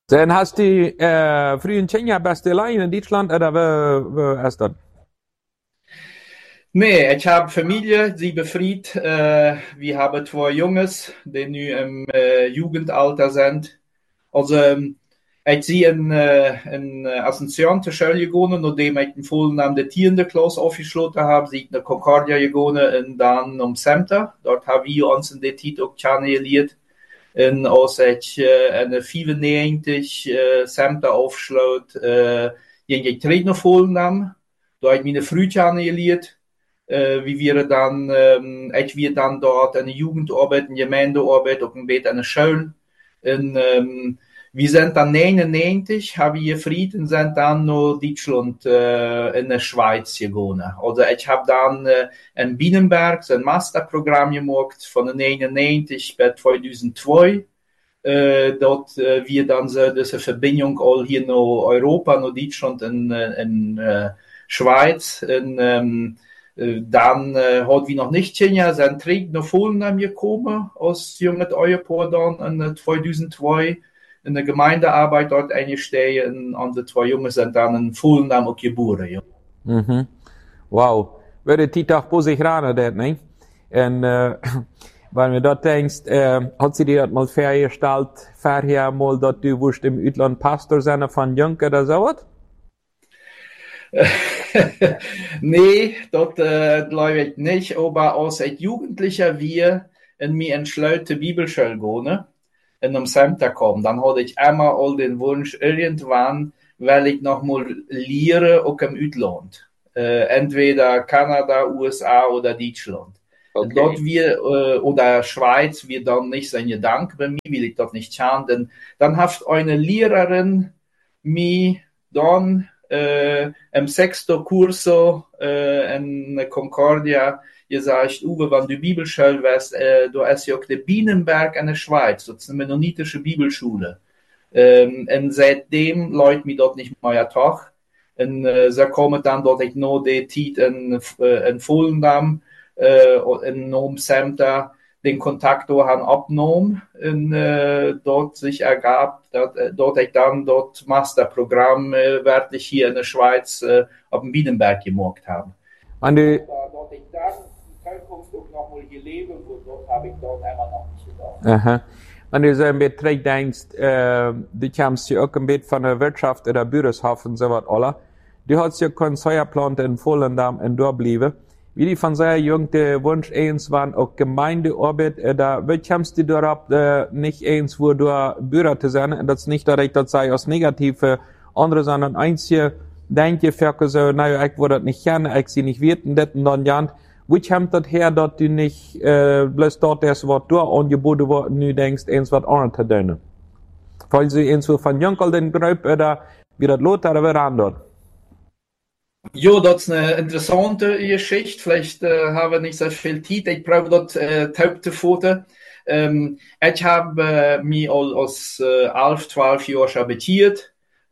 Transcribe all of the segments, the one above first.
Dann hast du früher Kenia beste allein in Deutschland oder wo ist das? Nee, ich habe Familie, sie befried. Wir haben zwei Jungs, die nu im Jugendalter sind. Also, ich zie een Ascensiante-Schule gegaan, nachdem ich in Volendam de 10e Klasse afgesloten habe, zie ik naar Concordia gegaan en dan om Semter. Dort hebben we ons in de tijd ook kennengelernt. En als ik in 95 Semter afsloot, ging ik terug naar Volendam. Daar heb ik mijn vrouw kennengelernt. Wie wir dann, ich wir dann dort eine Jugendarbeit, eine Gemeindearbeit, auch ein bisschen eine Schule. Und, wir sind dann 99, haben wir Frieden, sind dann nach Deutschland, in der Schweiz gegangen. Also ich habe dann in Bienenberg so ein Masterprogramm gemacht von 99 bis 2002. Dort wir dann so diese Verbindung all hier nach Europa, nach Deutschland in Schweiz. Und, dann hat wir noch nicht Kenia, sind Krieg nach Volendam gekommen, als junge Ehepaar dann in 2002 in der Gemeindearbeit dort eingestellt und die zwei Jungs sind dann in Volendam auch geboren. Ja. Mhm. Wow. Würde die doch bei sich ran, das, ne? Und, wenn du dort denkst, hat sie dir das mal vorgestellt, vorher mal, dass du wusst im Ausland Pastor sein von Jung oder sowas? Nee, das glaube ich nicht, aber als ich Jugendlicher wir in mir entschleute Bibelschule gehen, in einem Center kommen, dann hatte ich immer all den Wunsch, irgendwann, weil ich noch mal lehre, auch im Ausland. Entweder Kanada, USA oder Deutschland. Okay. Dort wir, oder Schweiz, wir dann nicht sein Gedanke bei mir, will ich das nicht schauen, denn dann hat eine Lehrerin mir dann im 6. Kurso in Concordia gesagt, Uwe, wenn du Bibelschule wärst, du hast ja auch der Bienenberg in der Schweiz, das ist eine mennonitische Bibelschule. Und seitdem läuft mir dort nicht mehr Tag. Und so kommt dann dort ich noch die Zeit in Volendam, in Nom Center, den Kontakt haben abgenommen und dort sich ergab, dort ich dann dort Masterprogramm wirklich hier in der Schweiz auf dem Bienenberg gemacht habe. Und du, Dort ich dann die Zukunft auch noch mal gelebt und dort habe ich dort immer noch nicht gedacht. aha. Wenn du so ein bisschen zurückdenkst, du kommst ja auch ein bisschen von der Wirtschaft oder Bürgerschaft und so was, alle. Du hast ja keinen Säuerplan in Volendam und dort bleiben. Wie die von sehr jung der Wunsch eins waren, auch Gemeindearbeit, da wie kommst du darauf, nicht eins, wo du Bürger zu sein, und das nicht, dass ich das sei aus negative andere, sondern einzige, denke, für so, naja, ich würde das nicht gerne, ich sie nicht wirten, das und dann ja. Wie kommt das her, dass du nicht, bloß dort das Wort du angeboten wird, und du denkst, eins was anderes zu tun? Weil sie eins so von Jünkel den Gröb, oder wie das Lothar oder wer anders? Ja, das ist eine interessante Geschichte. Vielleicht haben wir nicht so viel Zeit. Ich brauche dort Hauptfoto. Ich habe mich als 11, 12 Jahre habitiert.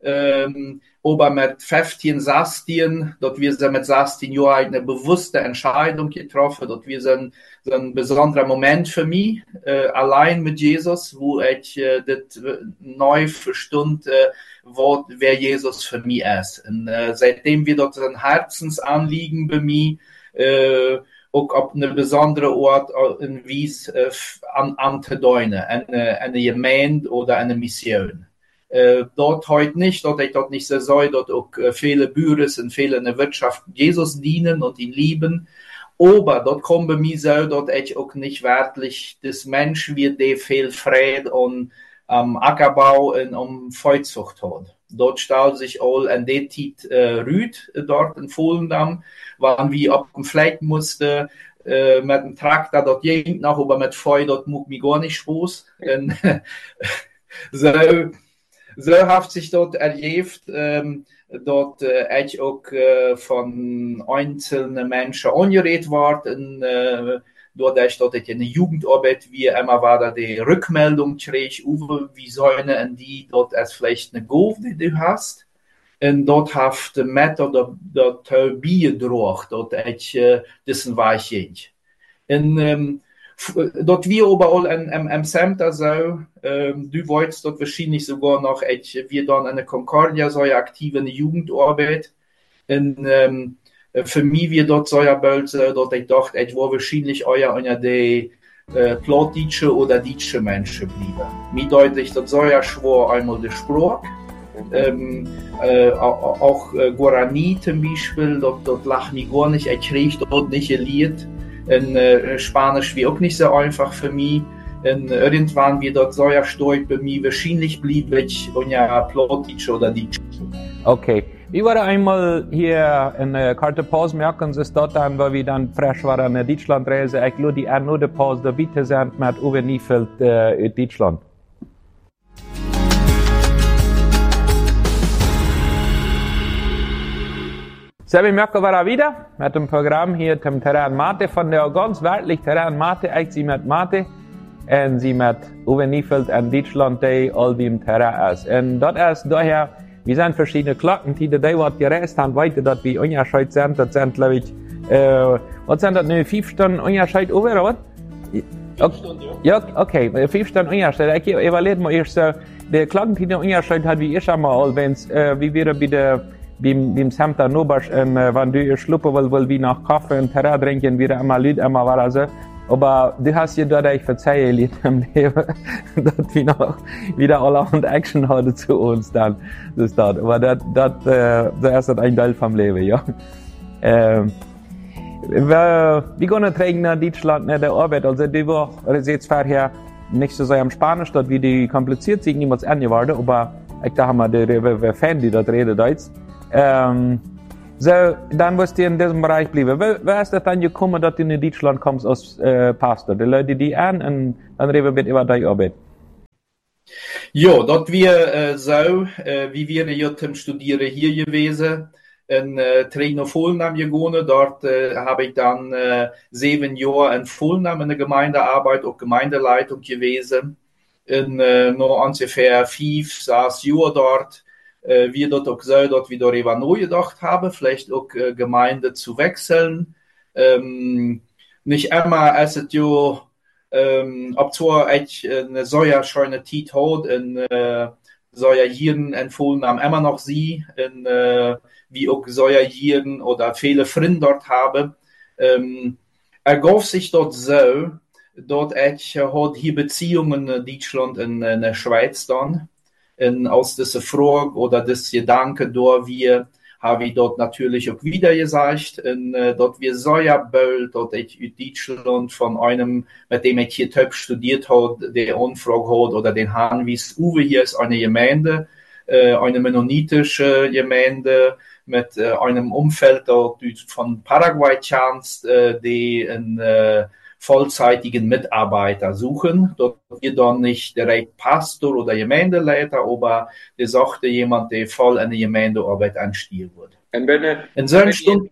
Aber mit 15, 16, dort wir sind mit 16 Jahren eine bewusste Entscheidung getroffen. Dort wir sind so ein besonderer Moment für mich, allein mit Jesus, wo ich das neu verstund, wer Jesus für mich ist. Und seitdem wir dort ein Herzensanliegen bei mir, auch auf eine besondere Ort in Wies anzudeuten, eine Gemeinde oder eine Mission. Dort heute nicht, dort ich dort nicht so soll, dort auch viele Bürger und viele in der Wirtschaft Jesus dienen und ihn lieben. Aber dort kommt bei mir so, dort ich auch nicht wirklich das Mensch wird, der viel Frieden und Ackerbau und Viehzucht hat. Dort stellt sich all an der Zeit Rüd, dort in Volendam, waren wir ab dem Fleck musste, mit dem Traktor dort ging noch, aber mit Vieh dort muck mich gar nicht Spaß. So hat sich dort erlebt, dort ich auch von einzelnen Menschen angeredet worden, dort ich dort in der Jugendarbeit, wie immer war da die Rückmeldung krieg, Uwe, wie sollen die dort als vielleicht eine Golf, die du hast, und dort hat met dat beigedragen, dort ich dessen war ich ging. En dort wir überall im Center so, du wolltest dort wahrscheinlich sogar noch, wir dann eine Concordia so aktive eine Jugendarbeit. Und für mich wir dort so bald, dort ich dachte, ich war wahrscheinlich einer der plattdeutsche oder deutsche Menschen blieben. Mir deutlich, dort so schwer einmal der Spruch. Auch Guarani zum Beispiel, dort lacht mich gar nicht, ich kriege dort nicht geliert. In Spanisch wie auch nicht so einfach für mich. Und irgendwann wird dort so stark bei mir, wahrscheinlich blieb ich ja Plattdeutsch oder Deutsch. Okay. Wir waren einmal hier in Karte Pause merken, es ist dort dann, wo wir dann frisch waren in Deutschlandreise. Ich glaube, die nur die Pause dabei sind mit Uwe Niefeld in Deutschland. So, wir merken wir wieder mit dem Programm hier zum Terrain Mate von der ganz weltlich Terrain Mate, ich sie mit Mate und sie mit Uwe Niefeld in Deutschland, die all wie im Terrain ist. Und das ist daher, wir sind verschiedene Glocken, die was gereist haben, weiter, dass wir Unterschied sind, das sind, glaube ich, was sind das, 5 Stunden Unterschied über, oder was? 5 Stunden, ja. Ja, okay, 5 Stunden Unterschied. Ich evaluiere mal erst, die Glocken, die Unterschied hat, wie ich einmal, wenn's, wie wir bei der, beim Center Nobasch, wenn du ihr schluppen willst, weil wir nach Kaffee und Terra trinken, wieder immer Leute, immer war so. Aber du hast dir da, ich verzeihe, Lied im Leben, dass wir noch wieder allerhand Action haben zu uns dann. Das ist das. Aber das ist ein Teil vom Leben, ja. Wir gehen trägen nach Deutschland nach der Arbeit. Also, die war jetzt vorher nicht so sehr am Spanisch, dort wie die kompliziert sind, niemals angeworden, aber ich dachte, wir Fan, die dort reden, Deutsch. So, dann wirst du in diesem Bereich bleiben. Wer ist das dann gekommen, dass du in Deutschland kommst als Pastor? Die Leute, die an, und dann reden wir über deine Arbeit. Ja, dort wir so, wie wir hier zum Studieren hier gewesen, in Trino Volnam gegangen. Dort habe ich dann 7 Jahre in Volnam in der Gemeindearbeit und Gemeindeleitung gewesen. In noch ungefähr 5, 6 Jahre dort. Wir dort auch so, dort wir darüber neu gedacht haben, vielleicht auch Gemeinde zu wechseln. Nicht immer ist es ja, ob zwar ich eine so schöne Zeit hat, in so jeden empfohlen haben, immer noch sie, wie auch so jeden oder viele Freunde dort habe. Ergab sich dort so, dort ich hat hier Beziehungen in Deutschland und in der Schweiz dann. Und aus dieser Frage oder des Gedanke, habe ich dort natürlich auch wieder gesagt, und dort wir so ja bald, dort ich in Deutschland von einem, mit dem ich hier Töpf studiert habe, der Anfrage hat, oder den Herrn, wie es Uwe hier ist, eine Gemeinde, eine mennonitische Gemeinde, mit einem Umfeld dort von Paraguay chanst, die in vollzeitigen Mitarbeiter suchen. Dort wird dann nicht direkt Pastor oder Gemeindeleiter, aber der sagte jemand, der voll in die Gemeindearbeit anstehen wird. In so einer Stunde.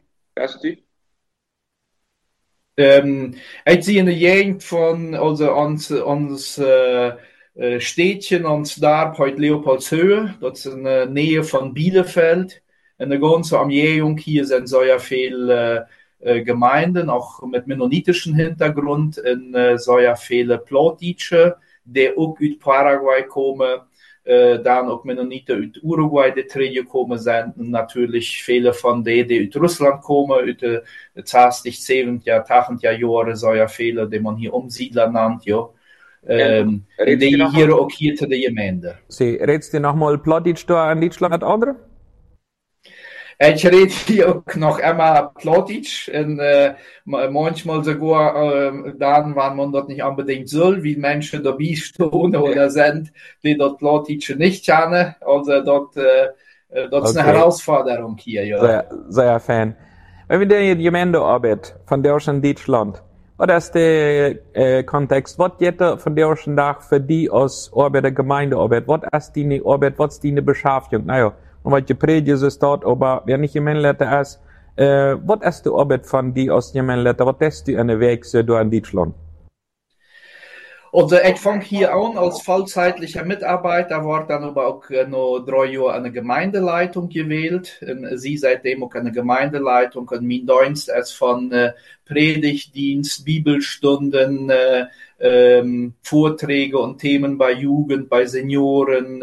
Ich sehe in der Gegend von also uns Städtchen, uns da heute Leopoldshöhe, das ist in der Nähe von Bielefeld. In der ganzen Umgehung hier sind so ja viel Gemeinden, auch mit mennonitischen Hintergrund, in so ja viele Plattdeutsche, die auch aus Paraguay kommen, dann auch Mennoniten aus Uruguay, die drin gekommen sind, und natürlich viele von denen, die aus Russland kommen, aus den 60, 70, 80 Jahren, so ja viele, die man hier Umsiedler nennt, ja. Die hier auch hier zu der Gemeinde. Sie redest du nochmal Plattdeutsch da in Deutschland mit anderen? Ich rede hier auch noch immer Plattdeutsch, und manchmal sogar dann, wenn man das nicht unbedingt soll, wie Menschen dabei stehen oder sind, die dort Plattdeutsch nicht kennen. Also dort, das ist eine Herausforderung hier. Ja. Sehr Fan. Wenn wir die Gemeindearbeit von der in Deutschland, was ist der Kontext? Was geht von der Tag für die als Arbeit der Gemeindearbeit? Was ist deine Arbeit? Was ist deine Beschäftigung? Naja. Und was gepredigt ist dort, aber wer nicht Gemeindeleitter ist, was ist die Arbeit von die aus Gemeindeleitter? Was ist die an der Weg so da in Deutschland? Also ich fange hier an als vollzeitlicher Mitarbeiter, war dann aber auch noch 3 Jahre eine Gemeindeleitung gewählt. Und sie seitdem auch eine Gemeindeleitung und mein Dienst ist von Predigtdienst, Bibelstunden, Vorträge und Themen bei Jugend, bei Senioren,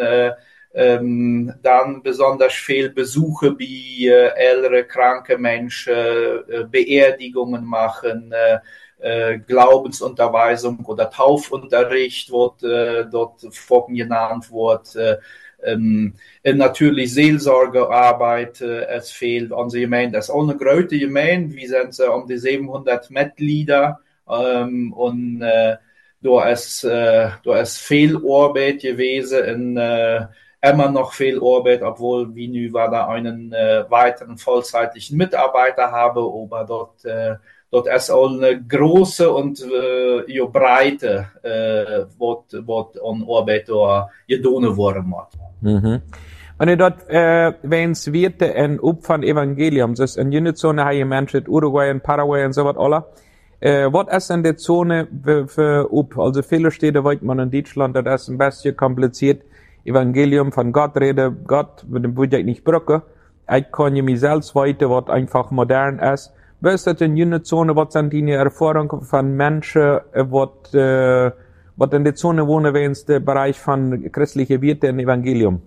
dann besonders viel Besuche bei ältere, kranke Menschen, Beerdigungen machen, Glaubensunterweisung oder Taufunterricht wird dort vorhin genannt wird. Natürlich Seelsorgearbeit, es fehlt unsere Gemeinde, das ist auch eine große Gemeinde, wir sind um die 700 Mitglieder und da ist viel Arbeit gewesen und immer noch viel Arbeit, obwohl wir nu da einen weiteren vollzeitlichen Mitarbeiter habe, aber dort ist auch eine große und breite wat an Arbeit da gedoen worden moet. Mhm. Wanneer dat wens wierte en op van evangelium, dus in jene zone heb je mensen Uruguay en Paraguay en zo wat alle. Wat is in de zone für op? Also viele Städte weet man in Deutschland, dat is een beetje kompliziert. Evangelium von Gott reden, Gott, mit dem würde ich nicht brücken. Ich kann ja mich selbst weiter, was einfach modern ist. Was ist das in jene Zone, was sind die Erfahrungen von Menschen, was in der Zone wohnen, wenn es der Bereich von christlichen Werte und Evangelium?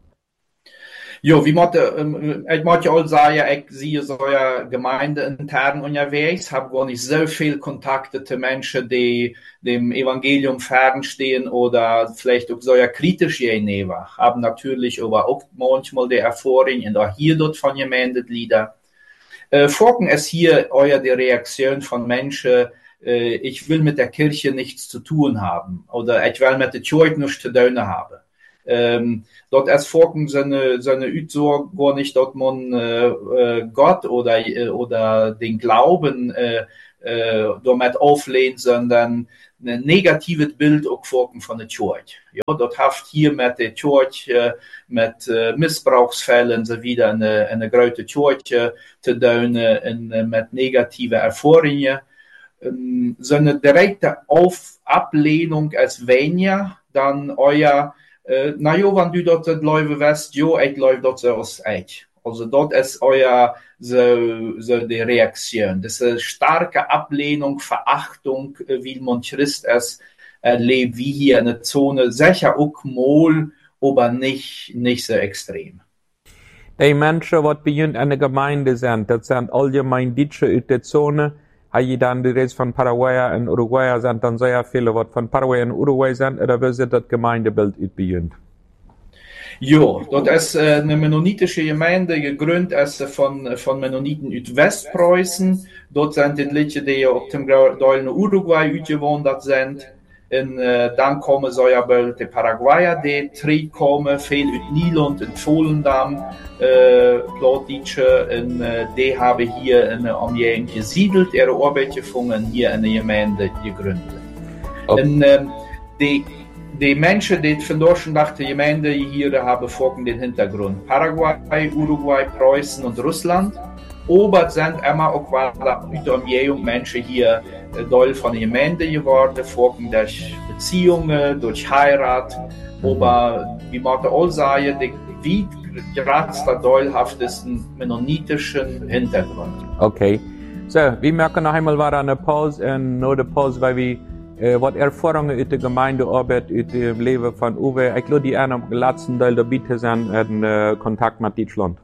Ja, ich möchte auch sagen, ich sehe so eine Gemeinde intern unterwegs, habe gar nicht so viel Kontakte zu Menschen, die dem Evangelium fernstehen oder vielleicht auch so ja kritisch gegenüber. Haben natürlich aber auch manchmal die Erfahrung und auch hier dort von Gemeindegliedern. Folgen es hier die Reaktion von Menschen, ich will mit der Kirche nichts zu tun haben oder ich will mit der Kirche nichts zu tun haben. Dort ist folgen seine Aussage gar nicht, dass man Gott oder den Glauben damit auflehnt, sondern ein negatives Bild auch folgen von der Kirche. Ja, dort haft hier mit der Kirche, mit Missbrauchsfällen so wieder eine große Kirche zu tun, mit negativen Erfahrungen. So eine direkte Ablehnung als weniger, dann euer na ja, wenn du dort läuft west, ja, ich läuft dort so aus euch. Also dort ist so die Reaktion. Das ist eine starke Ablehnung, Verachtung, wie man Christ es erlebt, wie hier in der Zone, sicher auch mal, aber nicht so extrem. Die Menschen, die bei uns in der Gemeinde sind, das sind allgemein Deutsche in der Zone. Hay dann die Rest von Paraguay und Uruguay sind dann sehr viele, die von Paraguay und Uruguay sind, oder wie sieht das Gemeindebild aus? Ja, dort ist eine mennonitische Gemeinde gegründet, von Mennoniten aus Westpreußen. Dort sind die Leute, die auf dem Teil Uruguay ausgewandert sind. Und dann kommen so ja bald die Paraguayer, die kommen, viel aus Nilund und Volendam, Plattdeutsche, und die haben hier in der Umgebung gesiedelt, ihre Arbeit gefunden, hier in der Gemeinde gegründet. Okay. Und die Menschen, die von Deutschland nach der Gemeinde hier haben, folgenden Hintergrund: Paraguay, Uruguay, Preußen und Russland. Aber sind immer auch mit der Umgebung Menschen hier Teil von der Gemeinde geworden, folgen durch Beziehungen, durch Heirat. Aber wie man auch sagen, wie gerade der teilhaftesten mennonitischen Hintergrund. Okay. So, wir merken noch einmal war eine Pause und nach der Pause, weil wir was Erfahrungen in der Gemeindearbeit, in dem Leben von Uwe, ich glaube, die einen am letzten Teil der Bitte sind in Kontakt mit Deutschland.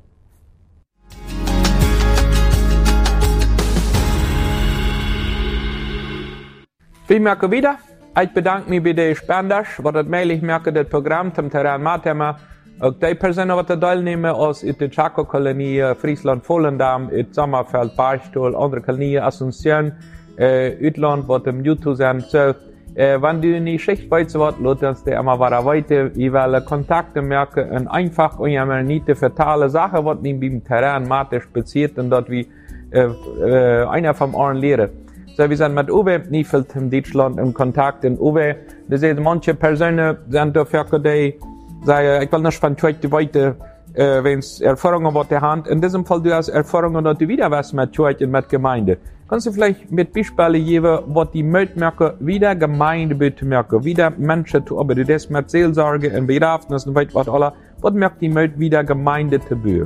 Ich merke wieder, ich bedanke mich bei den Spendern, was das Mail, ich merke das Programm zum Terrain Matthäma, auch die Personen, die teilnehmen aus der Chaco-Kolonie, Friesland, Volendam, Sommerfeld, Barstuhl, andere Kolonie, Asunción, Utland, die im YouTube sind. So, wenn du nicht Schicht weißt, was, lass uns die immer weiter, ich will Kontakte merken und einfach und ja nicht fatale Sachen, was nicht beim Terrain Mathe passiert und dort wie einer vom Ohren lehren. So, wir sind mit Uwe Niefeld in Deutschland in Kontakt. Und Uwe, das sind manche Personen, sind dafür, die sagen, ich will nicht von Church weiter, wenn es Erfahrungen mit der Hand. In diesem Fall, du hast Erfahrungen, dass du wieder was mit Church und mit Gemeinde. Kannst du vielleicht mit Beispielen geben, was die Mitmerker wieder Gemeinde bitte merken, wieder Menschen zu arbeiten, das mit Seelsorge und Bedarfnis und was alles, was merkt die Welt wieder Gemeinde zu bauen?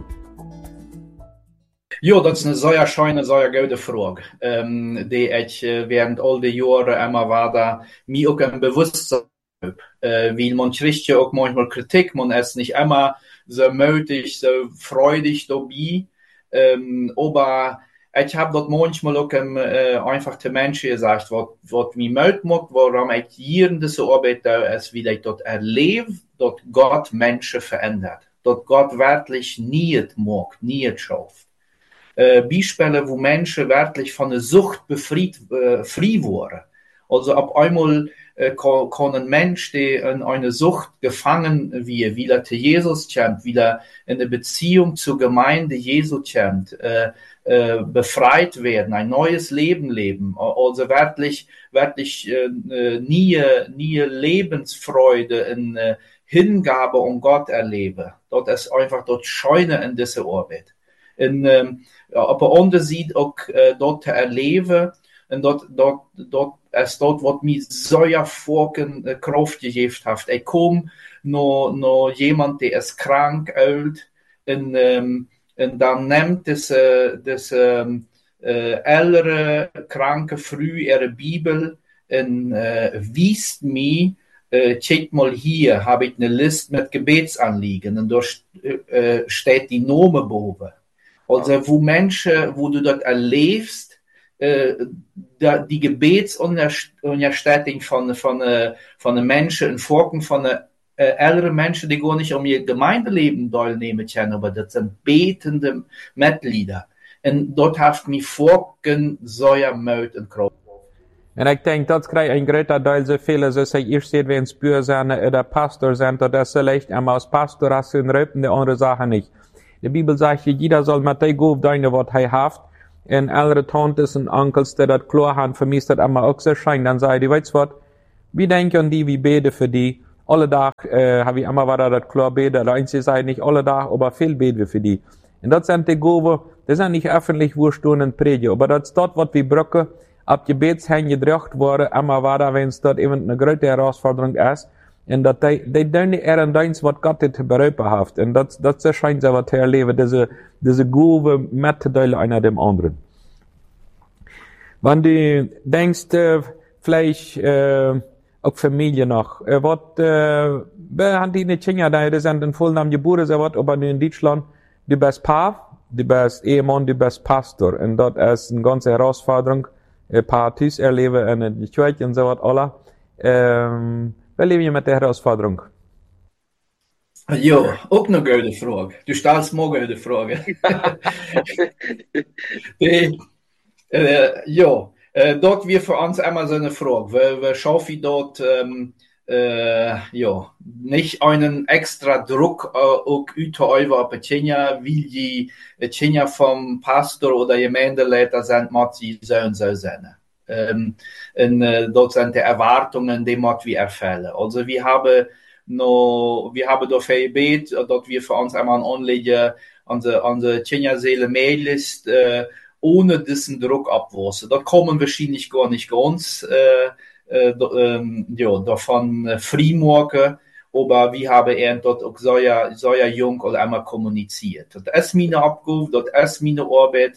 Ja, dat is een zeer schöne, zeer gute Frage, die ich während all die Jahre immer war, mir auch ein Bewusstsein habe. Weil man kriegt ja auch manchmal Kritik, man ist nicht immer so mutig, so freudig dabei, aber ich habe dort manchmal auch einfach den Menschen gesagt, was mir Mut macht, warum ich hier in dieser Arbeit da ist, wie ich dort erlebe, dass Gott Menschen verändert, dass Gott wirklich nicht mag, nicht schafft. Beispiele, wo Menschen wirklich von der Sucht frei wurden. Also ab einmal kann ein Mensch, der in eine Sucht gefangen wird, weil er zu Jesus kommt, weil er in der Beziehung zur Gemeinde Jesu kommt, befreit werden, ein neues Leben leben. Also wirklich nie Lebensfreude in Hingabe um Gott erleben. Dort ist einfach dort Scheune in dieser Arbeit. Op een ander ziet ook dat te erleven en dat is dat wat mij zo'n volken kracht gegeven heeft. Ik kom naar iemand die is krank uit en dan neemt deze ältere kranke vrouw ihre Bibel en wijst mij, check mal hier, habe ich eine Liste mit Gebetsanliegen und dort steht die Name boven. Also wo Menschen, wo du dort erlebst, die Gebetsunterstützung von den Menschen in Forken von älteren Menschen, die gar nicht um ihr Gemeindeleben teilnehmen können, aber das sind betende Mitglieder. Und dort hat mich Forken so Mut und Kraft. En ik denk dat krijg een groter deel zoveel zoals hij eerst zegt, wie een spuur zijn, de pastor zijn, dat is slecht, maar als pastor hast du een ruimte, de andere Sachen nicht. Die Bibel sagt, jeder soll mit dem Gott deine, was er hat. Und andere Tantes und Onkels, die das klar haben, für mich ist das immer auch so schein. Dann sage ich, weißt du was, wir denken an die, wir beten für die. Alle Tag habe ich immer wieder das klar beten. Der Einzige sagt nicht alle Tag, aber viel beten wir für die. Und das sind die Gaben, das sind nicht öffentlich, wo stehen und predigen. Aber das ist das, was wir brauchen, ab Gebetshängen gedrückt worden, immer wieder, wenn es dort eben eine große Herausforderung ist. En dat die doen niet ergens wat God te bereiken heeft. En dat schijnt ze wat te erleben, deze Gabe met te delen einer dem anderen. Wenn du denkst, vielleicht auch Familie noch, wat haben die nicht Kinder, die sind in Vollnamen geboren, so wat, aber in Deutschland, du bist Paar, du bist Ehemann, du bist Pastor. Und das ist eine ganze Herausforderung, Partys erleben in der Kirche und so wat alle. Wie leben wir mit der Herausforderung? Ja, ook een goede vraag. Du stellst mir eine gute Frage. Dat wir für uns immer so eine Frage. Wir schaffen dort nicht einen extra Druck auch auszuüben auf die Kinder, weil die Kinder vom Pastor oder Gemeindeleiter sind, muss sie so und so sein. Dort sind die Erwartungen, die müssen wir erfüllen. Also wir haben dafür gebeten, dass wir für uns einmal anlegen, unsere Kinderseele-Mail-List, ohne diesen Druck abwurzeln. Das kommen wahrscheinlich gar nicht ganz, davon frei aber wir haben dort auch sehr jung oder einmal kommuniziert. Das ist meine Abgabe, das ist meine Arbeit,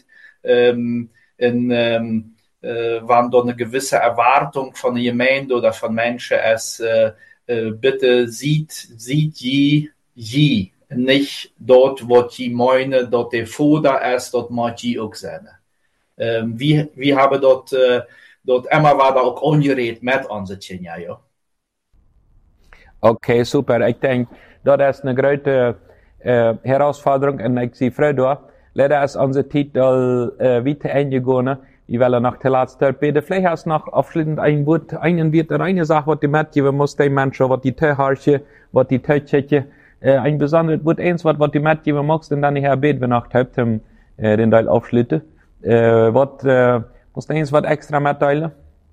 wann da eine gewisse Erwartung von der Gemeinde oder von Menschen ist, bitte sieht je nicht dort, wo die meinen, dort der Vater ist, dort muss je auch sein. Wir haben dort immer weiter auch angeredet mit unseren Kindern, ja. Okay, super. Ich denke, das ist eine große Herausforderung und ich sehe froh da. Leider ist unser Titel weiter eingegangen. Ich will noch die letzte beten. Vielleicht hast du noch abschließend ein Wort, eine Sache, was die mitgeben muss, die Menschen, was die Teuharche, was die Teuchche, ein besonderes Wort, was die mitgeben magst, und dann nachher beten wir noch den Teil aufschließen. Musst du was extra mitteilen?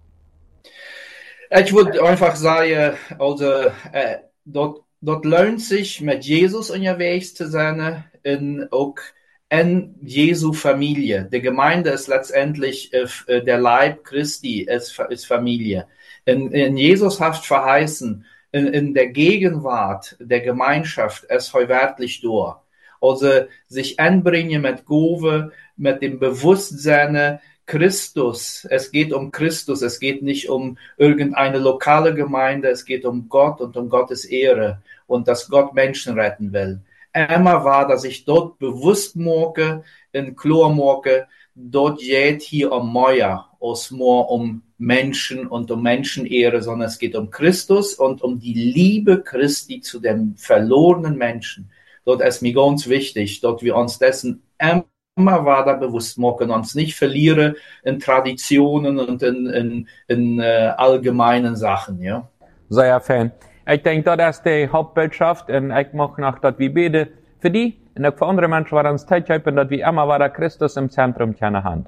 Ich würde einfach sagen, also, dort lohnt sich, mit Jesus unterwegs zu sein, und auch in Jesu Familie. Die Gemeinde ist letztendlich der Leib Christi, ist Familie. In Jesus haft verheißen, in der Gegenwart der Gemeinschaft es heuwertlich durch. Also sich anbringen mit Gove, mit dem Bewusstsein Christus. Es geht um Christus, es geht nicht um irgendeine lokale Gemeinde, es geht um Gott und um Gottes Ehre und dass Gott Menschen retten will. Immer war, dass ich dort bewusst morge, in Chlor morge, dort geht hier um Meuer, aus more um Menschen und um Menschenehre, sondern es geht um Christus und um die Liebe Christi zu dem verlorenen Menschen. Dort ist mir ganz wichtig, dort wir uns dessen immer weiter bewusst machen, uns nicht verlieren in Traditionen und in allgemeinen Sachen, ja. Sehr fijn. Ik denk dat is de Hauptbotschaft en ik mag nog dat we bidden voor die en ook voor andere mensen waar ons tijd hebben dat we immer weer Christus im Zentrum kennen haben.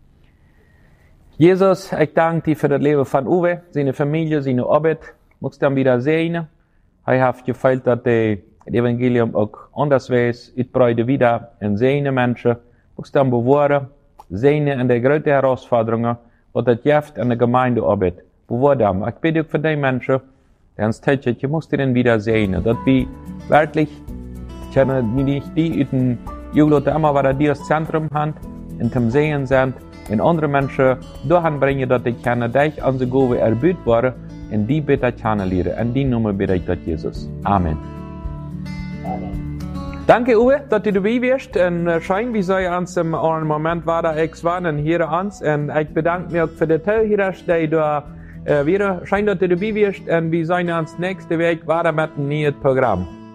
Jesus, ik dank dir für das Leben von Uwe, seine Familie, seine Arbeit. Magst du ihn wieder segnen? Er hat gefällt, dass das Evangelium auch anders weiß, uitbreiden wieder in seine Menschen. Magst du ihn bewahren, segnen in der großen Herausforderungen, was das Gift in der Gemeindearbeit. Bewahren. Ich bitte auch für die Menschen, die uns tätschen, je musst du den wieder segnen, dass wir wirklich, nicht die in den Jugendlichen immer wieder die das Zentrum haben, in dem Sehen sind, in andere Menschen dahin bringen, dass die kennen, dich an sie Gove erbüht waren, und die bitte kennenlernen. In die Nummer bitte ich das, Jesus. Amen. Danke, Uwe, dass du dabei warst. Und schein, wie soll uns im Moment war da ich waren hier ans. Und ich bedanke mich auch für die Teilhörer, die da wieder schein, dass du dabei warst. Und wir sehen uns nächste Woche weiter mit einem neuen Programm.